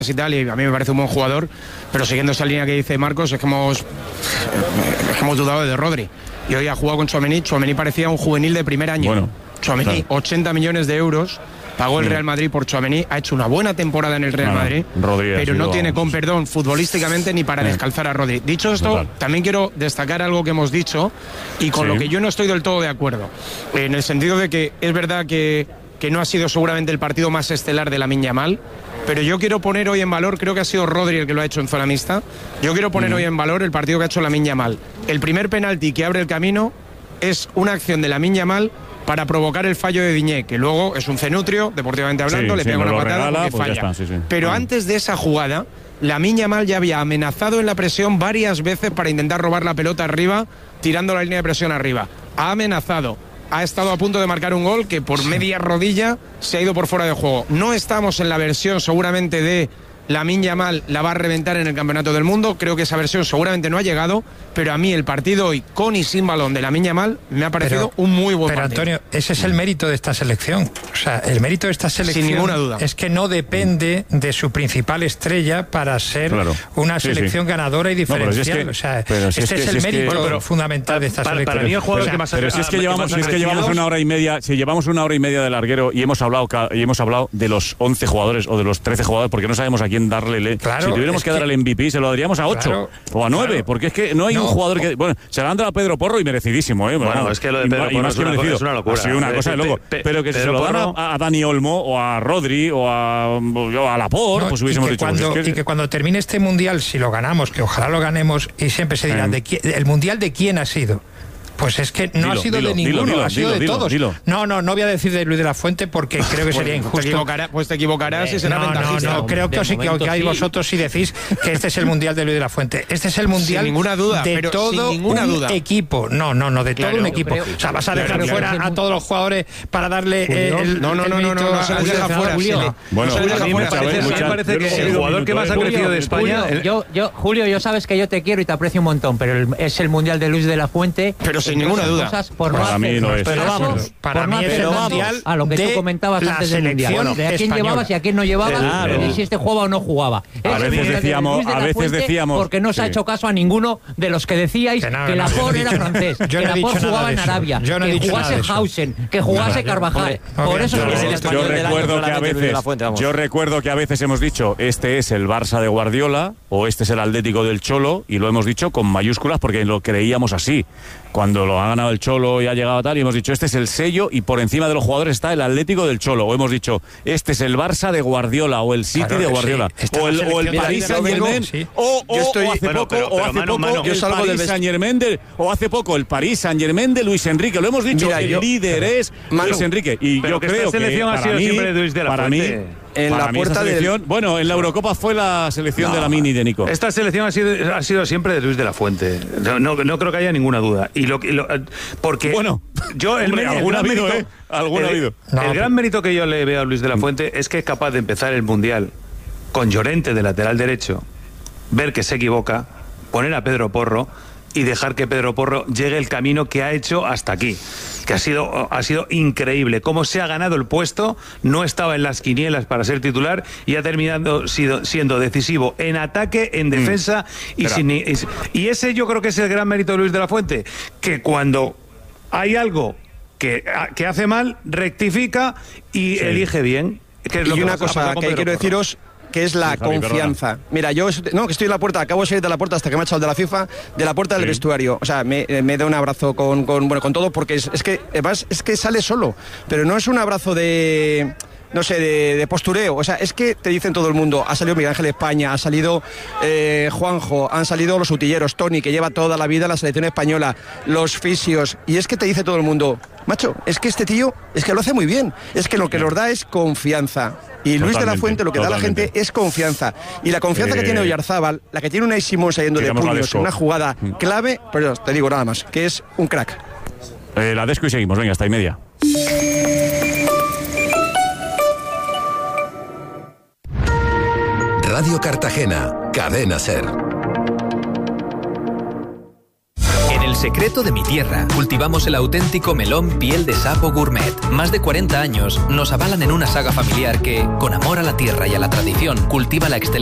y tal, y a mí me parece un buen jugador, pero siguiendo esa línea que dice Marcos, es que hemos dudado de Rodri. Y hoy ha jugado con Tchouaméni. Tchouaméni parecía un juvenil de primer año. Bueno, Tchouaméni, claro. 80 millones de euros pagó el Real Madrid por Tchouaméni. Ha hecho una buena temporada en el Real Madrid, Rodri pero no tiene, con perdón, perdón, futbolísticamente ni para descalzar a Rodri. Dicho esto, total. también quiero destacar algo que hemos dicho y con lo que yo no estoy del todo de acuerdo. En el sentido de que es verdad que no ha sido seguramente el partido más estelar de Lamine Yamal, pero yo quiero poner hoy en valor, creo que ha sido Rodri el que lo ha hecho en zona mixta, yo quiero poner hoy en valor el partido que ha hecho Lamine Yamal. El primer penalti que abre el camino es una acción de Lamine Yamal para provocar el fallo de Diñé, que luego es un cenutrio, deportivamente hablando, le pega una patada porque falla. Pero antes de esa jugada, Lamine Yamal ya había amenazado en la presión varias veces para intentar robar la pelota arriba, tirando la línea de presión arriba. Ha amenazado. Ha estado a punto de marcar un gol que por media rodilla se ha ido por fuera de juego. No estamos en la versión seguramente de Lamine Yamal la va a reventar en el Campeonato del Mundo. Creo que esa versión seguramente no ha llegado, pero a mí el partido hoy con y sin balón de Lamine Yamal me ha parecido un muy buen partido. Pero Antonio, ese es el mérito de esta selección. O sea, el mérito de esta selección sin ninguna duda es que no depende de su principal estrella para ser una selección ganadora y diferencial. No, o sea, este es el mérito fundamental de esta selección. Para mí el jugador que más ha Pero si es que llevamos una hora y media, si llevamos una hora y media de larguero y hemos hablado de los 11 jugadores o de los 13 jugadores, porque no sabemos a quién darle. Claro, si tuviéramos que dar el MVP, se lo daríamos a 8 o a 9, porque es que no hay un jugador que. Bueno, se lo han dado a Pedro Porro y merecidísimo, ¿eh? Bueno, es que lo de Pedro Porro es una locura. Ha sido una cosa de loco. Pero que si se lo dan a Dani Olmo o a Rodri o a Laporte, pues hubiésemos dicho. Y que cuando termine este mundial, si lo ganamos, que ojalá lo ganemos, y siempre se dirán, ¿el mundial de quién ha sido? Pues es que no ha sido de ninguno, ha sido de todos. No voy a decir de Luis de la Fuente porque creo que sería injusto. Pues te equivocarás y será ventajista. No, creo que os equivocáis vosotros si decís que este es el mundial de Luis de la Fuente. Este es el mundial sin ninguna duda, de todo un equipo. No, de todo un equipo. O sea, vas a dejar fuera a todos los jugadores para darle el No se les deja fuera. Bueno, a mí me parece que el jugador que más ha crecido de España... Julio, yo sabes que yo te quiero y te aprecio un montón, pero es el mundial de Luis de la Fuente. Pero sin ninguna duda. Para mí no es. Pero vamos, para mí es el mundial a lo que tú comentabas antes del mundial. Bueno, de a quién llevabas y a quién no llevabas, y si este jugaba o no jugaba. A veces decíamos porque no se ha hecho caso a ninguno de los que decíais que Laporte era francés, que Laporte jugaba en Arabia, que jugase Hausen, que jugase Carvajal. Por eso yo recuerdo que a veces hemos dicho este es el Barça de Guardiola o este es el Atlético del Cholo, y lo hemos dicho con mayúsculas porque lo creíamos así. Cuando lo ha ganado el Cholo y ha llegado a tal, y hemos dicho este es el sello, y por encima de los jugadores está el Atlético del Cholo, o hemos dicho este es el Barça de Guardiola o el City de Guardiola, o el Paris Saint-Germain, o hace poco el Paris Saint-Germain de Luis Enrique. Lo hemos dicho, el líder es Luis Enrique, y yo creo que para mí en la puerta selección, bueno, en la Eurocopa fue la selección de Lamine y de Nico. Esta selección ha sido siempre de Luis de la Fuente. No creo que haya ninguna duda. Porque yo el gran mérito que yo le veo a Luis de la Fuente es que es capaz de empezar el mundial con Llorente de lateral derecho, ver que se equivoca, poner a Pedro Porro y dejar que Pedro Porro llegue el camino que ha hecho hasta aquí, que ha sido increíble. Cómo se ha ganado el puesto, no estaba en las quinielas para ser titular y ha terminado siendo decisivo en ataque, en defensa y ese yo creo que es el gran mérito de Luis de la Fuente, que cuando hay algo que hace mal, rectifica y elige bien. Y una cosa que quiero deciros, que es la confianza. Mira, que estoy en la puerta, acabo de salir de la puerta hasta que me ha echado de la FIFA, de la puerta del vestuario. O sea, me da un abrazo con todo, porque es que sale solo, pero no es un abrazo de postureo. O sea, es que te dicen todo el mundo, ha salido Miguel Ángel España, ha salido Juanjo, han salido los utilleros, Toni, que lleva toda la vida en la selección española, los fisios, y es que te dice todo el mundo, macho, es que este tío, es que lo hace muy bien, es que lo que nos da es confianza. Y Luis de la Fuente lo que da a la gente es confianza. Y la confianza que tiene Oyarzábal, la que tiene Unai Simón saliendo de puños en una jugada clave, pero te digo nada más, que es un crack. La desco y seguimos, venga, hasta y media. Radio Cartagena, Cadena SER. En el secreto de mi tierra. Cultivamos el auténtico melón piel de sapo gourmet. Más de 40 años nos avalan en una saga familiar que, con amor a la tierra y a la tradición, cultiva la excelencia